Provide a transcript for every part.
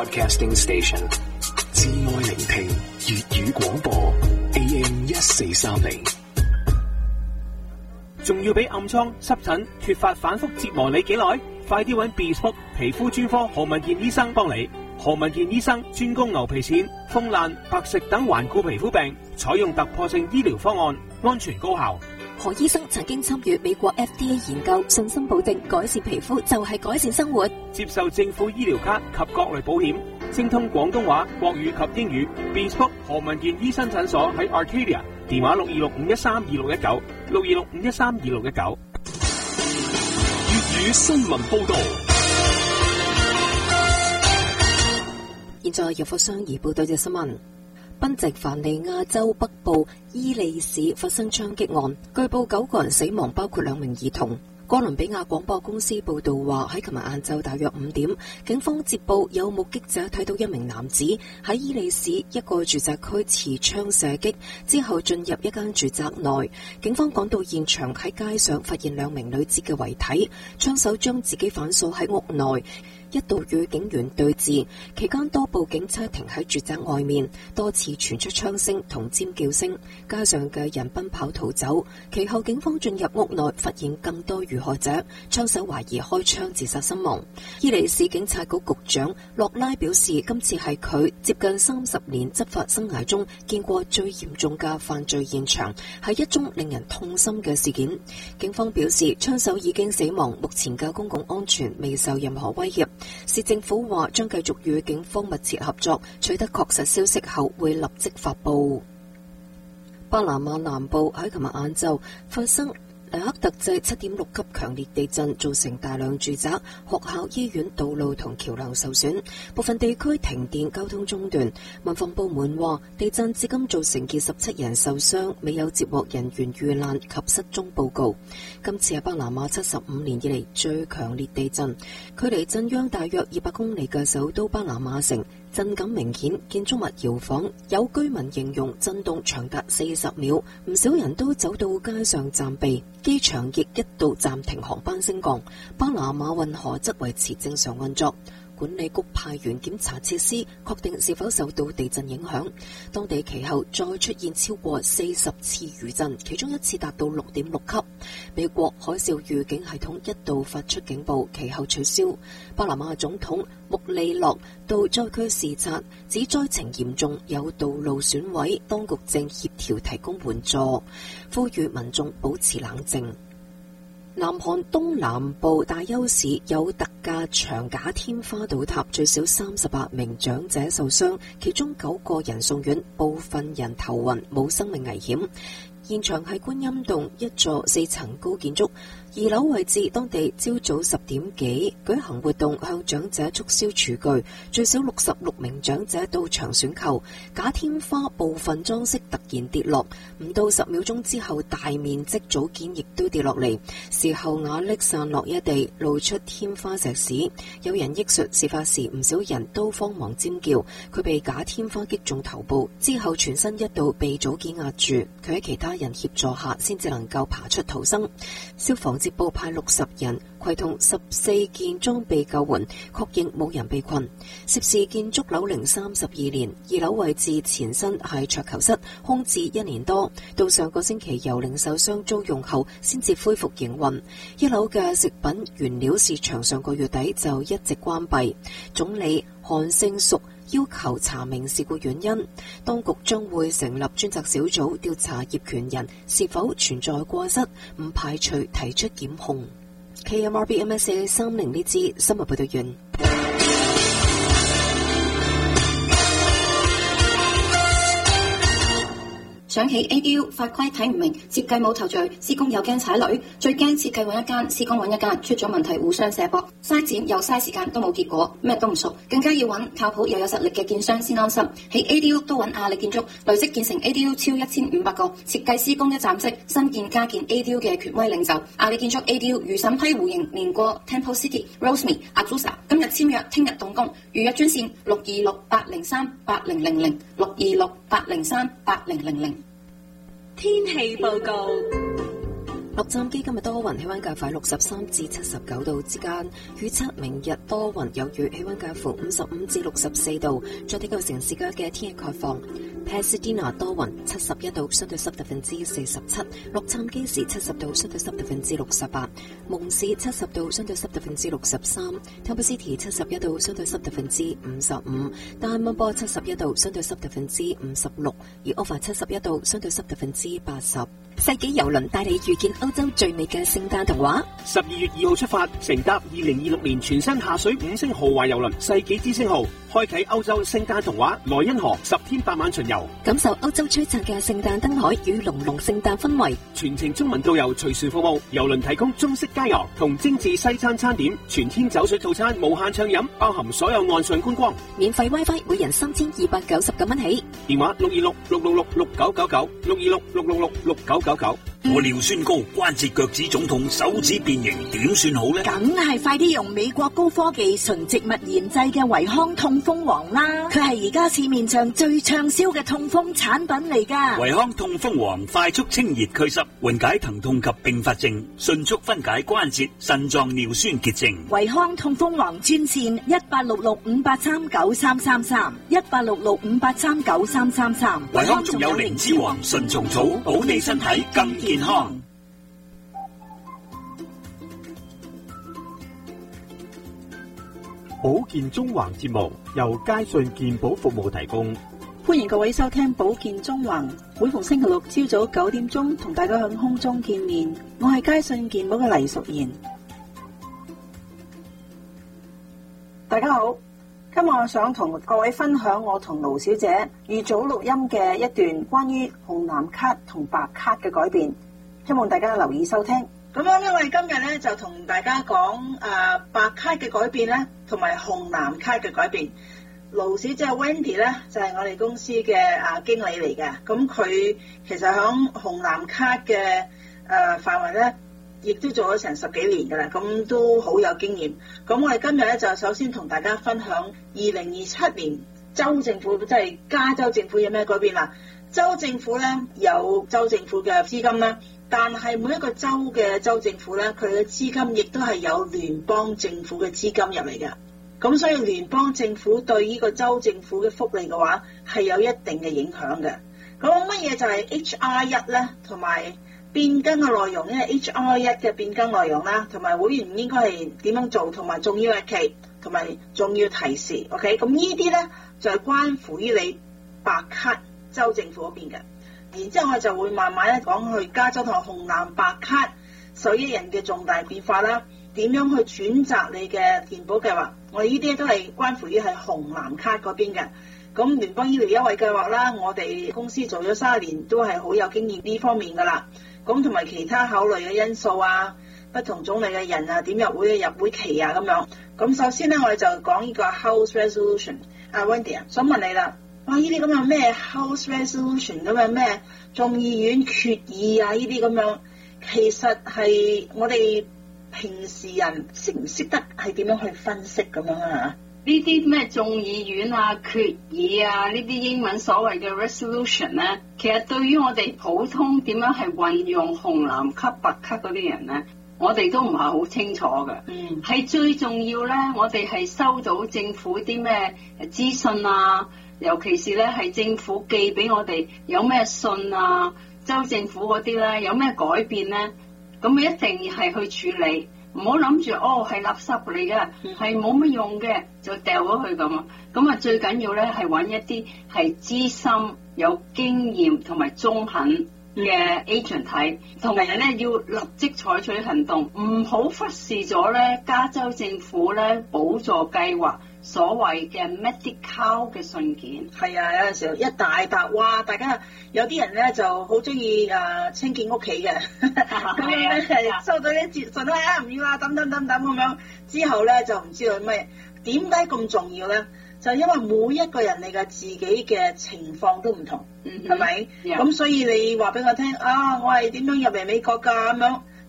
Broadcasting Station， 至愛聆聽粵語廣播 AM 1430。 仲要俾暗瘡、濕疹、脫髮反覆折磨你幾耐？快啲揾 Bespoke 皮膚專科何文健醫生幫你。何文健醫生專攻牛皮癬、風爛、白瘜等頑固皮膚病，採用突破性醫療方案，安全高效。 何醫生曾經參與美國 FDA 研究，信心保證改善皮膚就係改善生活。 接受政府醫療卡及各類保險，精通廣東話、國語及英語。Bespoke 何文健醫生診所喺 Arcadia， 電話626-513-2619 626-513-2619。 粵語新聞報道。 現在由霍商怡報道嘅新聞。賓夕凡尼亞州北部伊利市發生槍擊案，據報9個人死亡，包括2名兒童。哥倫比亞廣播公司報道話，喺琴日晏晝大約5點，警方接報有目擊者睇到一名男子喺伊利市一個住宅區持槍射擊，之後進入一間住宅內。警方趕到現場，喺街上發現2名女子嘅遺體，槍手將自己反鎖喺屋內，一度與警員對峙，期間多部警車停喺住宅外面，多次傳出槍聲同尖叫聲，街上嘅人奔跑逃走。其後警方進入屋內，發現更多遇害者，槍手懷疑開槍自殺身亡。伊利市警察局局長洛拉表示，今次係佢接近30年執法生涯中見過最嚴重嘅犯罪現場，係一宗令人痛心嘅事件。警方表示，槍手已經死亡，目前嘅公共安全未受任何威脅。市政府話將繼續與警方密切合作，取得確實消息後會立即發布。巴拿馬南部喺琴日晏晝發生黎克特制7.6級強烈地震，造成大量住宅、學校、醫院、道路同橋梁受損，部分地區停電、交通中斷。民防部門話，地震至今造成27人受傷，未有接獲人員遇難及失蹤報告。今次係巴拿馬75年以嚟最強烈地震，距離震央大約200公里嘅首都巴拿馬城，震感明顯，建築物搖晃，有居民形容震動長達40秒，唔少人都走到街上暫避。機場亦一度暫停航班升降，巴拿馬運河則維持正常運作。管理局派員檢查設施，確定是否受到地震影響。當地其後再出現超過40次餘震，其中一次達到6.6級。美國海嘯預警系統一度發出警報，其後取消。巴拿馬總統穆利諾到災區視察，指災情嚴重，有道路損毀，當局正協調提供援助，呼籲民眾保持冷靜。南韓東南部大邱市有特架長假天花倒塌，最少38名長者受傷，其中9個人送院，部分人頭暈，冇生命危險。現場係觀音洞一座4層高建築，2樓位置，當地朝早10點幾舉行活動，向長者促銷廚具，最少66名長者到場選購。假天花部分裝飾突然跌落，唔到10秒鐘之後，大面積組件亦都跌落嚟，事後瓦礫散落一地，露出天花石屎。有人憶述，事發時唔少人都慌忙尖叫，佢被假天花擊中頭部，之後全身一度被組件壓住，佢喺其他人協助下先至能夠爬出逃生。消防接報派60人，攜同14件裝備救援，確認冇人被困。涉事建築樓齡32年，2樓位置前身係桌球室，空置1年多，到上個星期由零售商租用後先至恢復營運。1樓嘅食品原料市場上個月底就一直關閉。總理韓勝淑要求查明事故原因，當局將會成立專責小組調查業權人是否存在過失，唔排除提出檢控。KMRB MSA30呢支新聞報道員。 想起 ADU 法規睇唔明，設計冇頭緒，施工又驚踩雷，最驚設計揾一間，施工揾一間，出咗問題互相卸膊，嘥錢又嘥時間都冇結果，咩都唔熟，更加要揾靠譜又有實力嘅建商先安心。喺 ADU 都揾亞力建築，累積建成 ADU 超1500個，設計施工一站式，新建加建 ADU 嘅權威領袖。亞力建築 ADU 如審批互認，連過 Temple City、Rosemead、Azusa， 今日簽約，聽日動工，預約專線626-803-8000 626-803-8000。 天氣報告。 洛杉磯今日多雲，氣溫介乎63至79度之間。預測明日多雲有雨，氣溫介乎55至64度。再睇個城市間嘅天氣概況。Pasadena 多雲，71度，相對濕度47%；洛杉磯時70度，相對濕度68%；蒙市70度，相對濕度63%；Temple City 71度，相對濕度55%；大溫波71度，相對濕度56%；而 Ottawa 71度，相對濕度80%。世紀郵輪帶你遇見歐洲最美嘅聖誕童話。 12月2號出發，乘搭2026年全新下水5星豪華郵輪世紀之星號，開啟歐洲聖誕童話萊茵河10天8晚巡遊， 感受歐洲璀璨嘅聖誕燈海與濃濃聖誕氛圍。 全程中文導遊隨船服務，郵輪提供中式佳餚同精緻西餐餐點，全天酒水套餐無限暢飲，包含所有岸上觀光， 免費 WiFi， 每人3299蚊起。 電話626-666-6999，626-666-6999。 我尿酸高，關節腳趾腫痛，手指變形，點算好呢？ 梗係快啲用美國高科技純植物研製嘅維康痛風王啦！佢係而家市面上最暢銷嘅痛風產品嚟㗎。 維康痛風王快速清熱祛濕，緩解疼痛及併發症，迅速分解關節、腎臟尿酸結症。 維康痛風王專線1866-583-9333，1866-583-9333。 維康仲有靈芝王純蟲草，保你身體更健康。 保健中環節目由佳信健保服務提供， 歡迎各位收聽保健中環，每逢星期六朝早9點鐘同大家響空中見面，我係佳信健保嘅黎淑賢。大家好，今日我想同各位分享我同盧小姐預早錄音嘅一段關於紅藍卡同白卡嘅改變，希望大家留意收聽。咁樣咧，我哋今日咧就同大家講白卡嘅改變咧，同埋紅藍卡嘅改變。盧小姐 Wendy 咧就係我哋公司嘅經理嚟嘅，咁佢其實響紅藍卡嘅範圍咧，亦都做咗成10幾年噶啦，咁都好有經驗。咁我哋今日咧就首先同大家分享2027年州政府，即係加州政府有咩改變啦。州政府咧有州政府嘅資金啦，但係每一個州嘅州政府咧，佢嘅資金亦都係有聯邦政府嘅資金入嚟嘅。咁所以聯邦政府對呢個州政府嘅福利嘅話係有一定嘅影響嘅。咁乜嘢就係 HR1 咧，同埋變更嘅內容，因為 HR1 嘅變更內容啦，同埋會員應該係點樣做，同埋重要日期，同埋重要提示。OK， 咁呢啲咧就係關乎於你白卡州政府嗰邊嘅。然之後我就會慢慢咧講去加州同紅藍白卡受益人嘅重大變化啦，點樣去選擇你嘅健保計劃。我哋呢啲都係關乎於係紅藍卡嗰邊嘅。咁聯邦醫療優惠計劃啦，我哋公司做咗30年都係好有經驗呢方面噶啦。咁同埋其他考慮嘅因素啊，不同種類嘅人啊，點入會嘅入會期啊咁樣。咁首先咧，我哋就講呢個 House Resolution。Wendy 啊，想問你啦，哇！呢啲咁嘅咩 House Resolution 咁嘅咩眾議院決議啊，呢啲咁樣，其實係我哋平時人識唔識得係點樣去分析咁樣啊？ 呢啲咩眾議院啊、決議啊，呢啲英文所謂嘅 resolution 咧，其實對於我哋普通點樣係運用紅藍卡、白卡嗰啲人咧，我哋都唔係好清楚嘅。係最重要咧，我哋係收到政府啲咩資訊啊，尤其是咧係政府寄俾我哋有咩信啊，州政府嗰啲咧有咩改變咧，咁一定係去處理。唔好諗住係垃圾嚟嘅，係冇乜用嘅就掉咗佢咁啊！咁啊最緊要咧係揾一啲係資深、有經驗同埋中肯嘅 agent 睇，同埋咧要立即採取行動，唔好忽視咗咧加州政府咧補助計劃所謂嘅 Medi-Cal 嘅信件。係啊，有陣時候一大沓，哇！大家有啲人咧就好中意清潔屋企嘅，咁樣咧收到啲信都係唔要啦，等咁樣，之後咧就唔知道咩。點解咁重要咧？就因為每一個人你嘅自己嘅情況都唔同，係咪？咁所以你話俾我聽我係點樣入嚟美國㗎咁樣，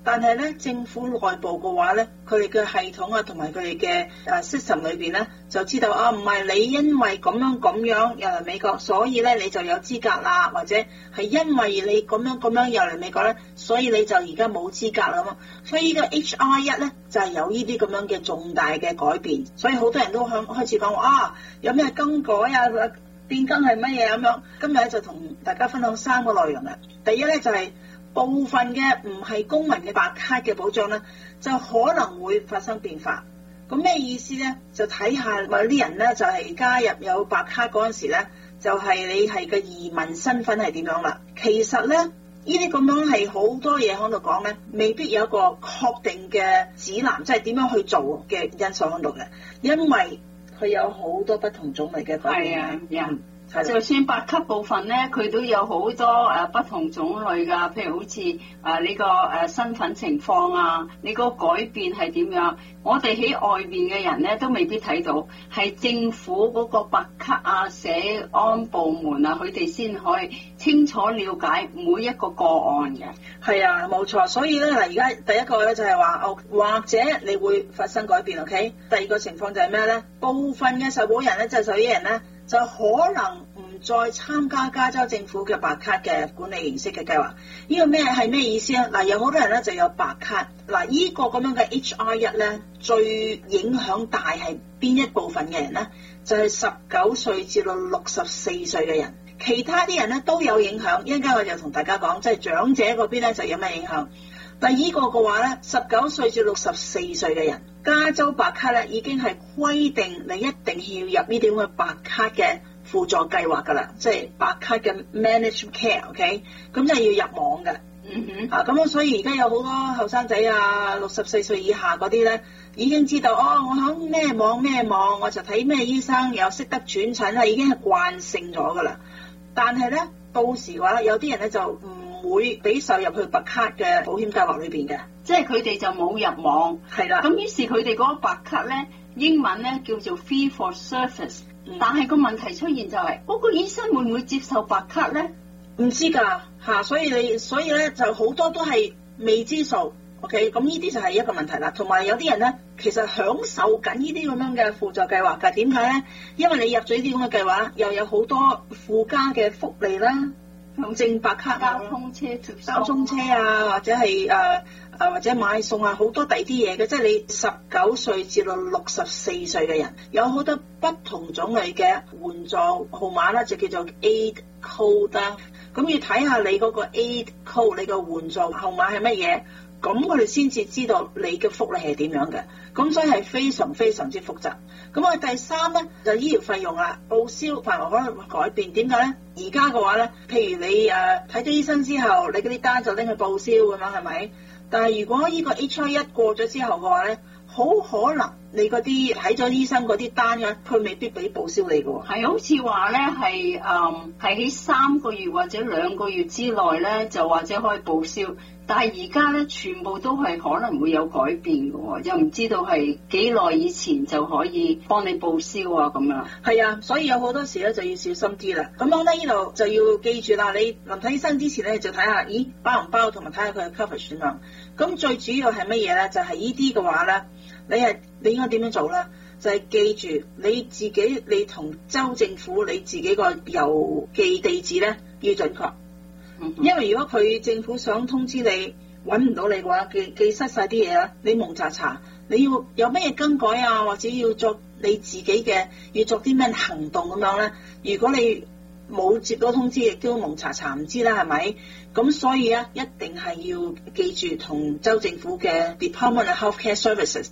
但係咧，政府內部嘅話咧，佢哋嘅系統啊，同埋佢哋嘅system 裏邊咧，就知道啊，唔係你因為咁樣入嚟美國，所以咧你就有資格啦，或者係因為你咁樣入嚟美國咧，所以你就而家冇資格啦嘛。所以呢個 HR1 咧就係有呢啲咁樣嘅重大嘅改變，所以好多人都開始講啊，有咩更改啊，變更係乜嘢咁樣。今日咧就同大家分享3個內容嘅。第一咧就係部分嘅唔係公民嘅白卡嘅保障咧，就可能會發生變化。咁咩意思咧？就睇下某啲人咧，就係加入有白卡嗰陣時咧，就係你係個移民身份係點樣啦。其實咧，呢啲咁樣係好多嘢喺度講咧，未必有一個確定嘅指南，即係點樣去做嘅因素喺度嘅，因為佢有好多不同種類嘅改變。係啊， 就算白卡部分咧，佢都有好多不同種類噶，譬如好似你個身份情況啊，你個改變係點樣？我哋喺外邊嘅人咧都未必睇到，係政府嗰個白卡啊、社安部門啊，佢哋先可以清楚了解每一個個案嘅。 係啊，冇錯。所以咧嗱，而家第一個咧就係話，或者你會發生改變 ，OK？ 第二個情況就係咩咧？部分嘅受保人咧，就係受益人咧，就可能唔再參加加州政府嘅白卡嘅管理形式嘅計劃。呢個係咩意思啊？嗱，有好多人咧就有白卡。嗱，呢個咁樣嘅 HR1咧，最影響大係邊一部分嘅人咧？就係19歲至到64歲嘅人。其他啲人咧都有影響。一陣間我就同大家講，即係長者嗰邊咧就有咩影響。第二個嘅話咧，19歲至64歲嘅人，加州白卡咧已經係規定你一定要入呢啲咁嘅白卡嘅輔助計劃㗎啦，即係白卡嘅 managed care，OK？ 咁就要入網嘅。咁所以而家有好多後生仔啊，64歲以下嗰啲咧，已經知道哦，我響咩網，我就睇咩醫生，又識得轉診啦，已經係慣性咗㗎啦。但係咧，到時嘅話咧，有啲人咧就唔會俾受入去白卡嘅保險計劃裏邊嘅， 即係佢哋就冇入網。 係啦。咁於是佢哋嗰個白卡咧，英文咧叫做 fee for service。但係個問題出現就係，嗰個醫生會唔會接受白卡咧？ 唔知㗎嚇，所以咧就好多都係未知數。OK， 咁呢啲就係一個問題啦。同埋有啲人咧，其實享受緊呢啲咁樣嘅輔助計劃㗎。點解咧？因為你入咗呢啲咁嘅計劃，又有好多附加嘅福利啦，證白卡啊、交通車啊，或者係或者買餸啊，好多第啲嘢嘅。即係你19歲至到64歲嘅人，有好多不同種類嘅援助號碼啦，就叫做 Aid Code 啦。咁要睇下你嗰個 Aid Code， 你個援助號碼係乜嘢？咁我哋先至知道你嘅福利係點樣嘅，咁所以係非常非常之複雜。咁我哋第三咧就醫療費用啦，報銷範圍可能會改變。點解咧？而家嘅話咧，譬如你睇咗醫生之後，你嗰啲單就拎去報銷咁樣，係咪？但係如果呢個 HR1 過咗之後嘅話咧，好可能你嗰啲睇咗醫生嗰啲單嘅，佢未必俾報銷你嘅喎。 係好似話咧係喺3個月或者2個月之內咧，就或者可以報銷。但係而家咧，全部都係可能會有改變嘅喎，又唔知道係幾耐以前就可以幫你報銷啊咁樣。 係啊，所以有好多時咧就要小心啲啦。咁我咧呢度就要記住啦，你臨睇醫生之前咧就睇下，咦包唔包，同埋睇下佢嘅 coverage 點樣。咁最主要係乜嘢咧？就係呢啲嘅話咧，你應該點樣做咧？就係記住你自己，你同州政府你自己個郵寄地址咧要準確。因為如果佢政府想通知你揾唔到你嘅話，記失晒啲嘢啦，你蒙查查，你要有咩嘢更改啊，或者要作你自己嘅要作啲咩行動咁樣咧？如果你冇接到通知，亦都蒙查查唔知啦，係咪？咁所以啊，一定係要記住同州政府嘅 Department of Healthcare Services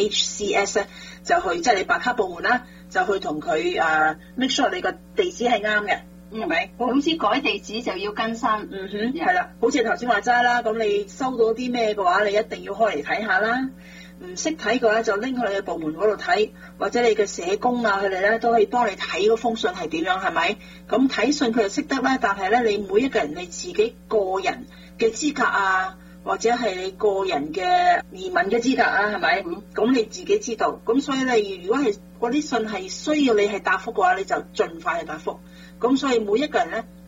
DHCS 咧，就去即係你白卡部門啦，就去同佢make sure 你個地址係啱嘅。係咪？ 好似改地址就要更新。 係啦，好似頭先話齋啦，咁你收到啲咩嘅話，你一定要開嚟睇下啦。唔識睇嘅話，就拎去你嘅部門嗰度睇，或者你嘅社工啊，佢哋咧都可以幫你睇嗰封信係點樣，係咪？咁睇信佢就識得啦，但係咧你每一個人你自己個人嘅資格啊，或者係你個人嘅移民嘅資格啊，係咪？咁你自己知道。咁所以你如果係嗰啲信係需要你係答覆嘅話，你就盡快去答覆。咁所以每一個人咧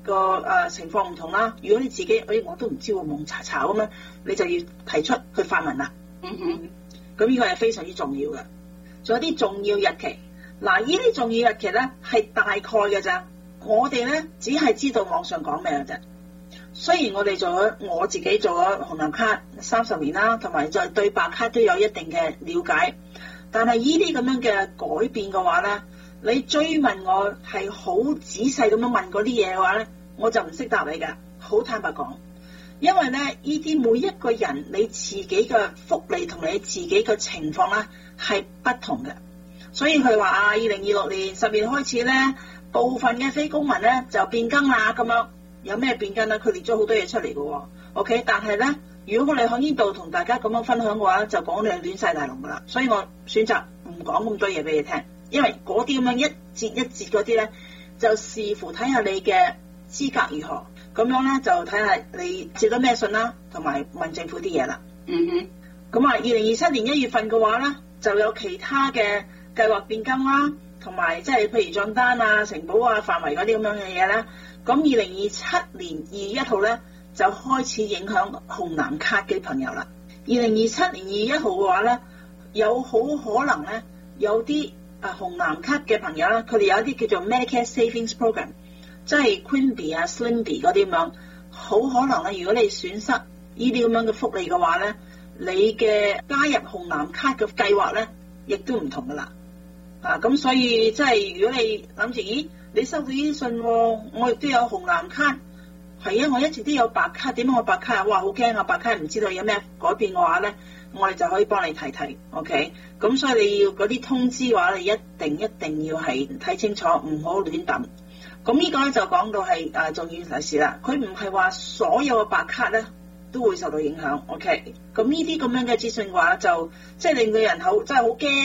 個情況唔同啦。如果你自己我都唔知喎，蒙查查咁樣，你就要提出去發問啦。咁呢個係非常之重要嘅。仲有啲重要日期，嗱呢啲重要日期咧係大概嘅咋，我哋咧只係知道網上講咩嘅啫。雖然我自己做咗紅藍卡30年啦，同埋再對白卡都有一定嘅了解，但係呢啲咁樣嘅改變嘅話咧，你追問我係好仔細咁樣問嗰啲嘢嘅話咧，我就唔識答你㗎，好坦白講。因為咧呢啲每一個人你自己嘅福利同你自己嘅情況咧係不同嘅，所以佢話2026年10月開始咧，部分嘅非公民咧就變更啦咁樣。有咩變更咧？佢列咗好多嘢出嚟嘅喎。OK， 但係咧，如果我哋喺呢度同大家咁樣分享嘅話，就講你係亂晒大龍噶啦。所以我選擇唔講咁多嘢俾你聽，因為嗰啲咁樣一節一節嗰啲咧，就視乎睇下你嘅資格如何，咁樣咧就睇下你接咗咩信啦，同埋問政府啲嘢啦。咁2027年1月份嘅話咧，就有其他嘅計劃變更啦，同埋即係譬如帳單啊、承保啊、範圍嗰啲咁樣嘅嘢咧。咁2027年2月1號咧就開始影響紅藍卡嘅朋友啦。2027年2月1號嘅話咧，有好可能咧有啲紅藍卡嘅朋友咧，佢哋有一啲叫做 Medicare Savings Program， 即係 Quimby 啊、Slimby 嗰啲咁樣，好可能咧，如果你損失呢啲咁樣嘅福利嘅話咧，你嘅加入紅藍卡嘅計劃咧，亦都唔同噶啦。咁所以即係如果你諗住，咦？你收到呢啲信喎，我亦都有紅藍卡，係啊，我一直都有白卡，點解我白卡啊？哇，好驚啊！白卡唔知道有咩改變嘅話咧，我哋就可以幫你睇睇 ，OK？咁所以你要嗰啲通知嘅話，你一定要係睇清楚，唔好亂抌。咁呢個咧就講到係重要提示啦，佢唔係話所有嘅白卡咧都會受到影響 ，OK？咁呢啲咁樣嘅資訊嘅話，就即係令到人口真係好驚。